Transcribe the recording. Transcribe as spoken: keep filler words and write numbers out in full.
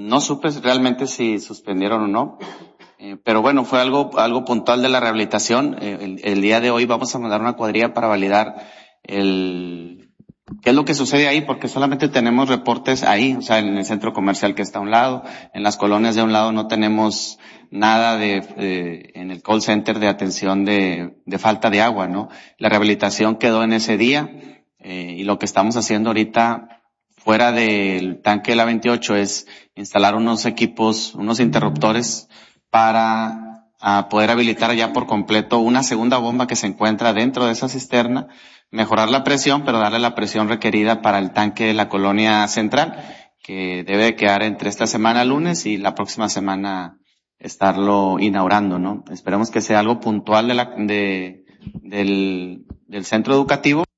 no supe realmente si suspendieron o no, eh, pero bueno, fue algo algo puntual de la rehabilitación. Eh, el, el día de hoy vamos a mandar una cuadrilla para validar el qué es lo que sucede ahí, porque solamente tenemos reportes ahí, o sea, en el centro comercial que está a un lado, en las colonias de un lado no tenemos nada de, de en el call center de atención de, de falta de agua, ¿no? La rehabilitación quedó en ese día, eh, y lo que estamos haciendo ahorita fuera del tanque de la veintiocho es instalar unos equipos, unos interruptores para a poder habilitar ya por completo una segunda bomba que se encuentra dentro de esa cisterna, mejorar la presión, pero darle la presión requerida para el tanque de la colonia central, que debe de quedar entre esta semana lunes y la próxima semana estarlo inaugurando, ¿no? Esperemos que sea algo puntual de la, de, del, del centro educativo.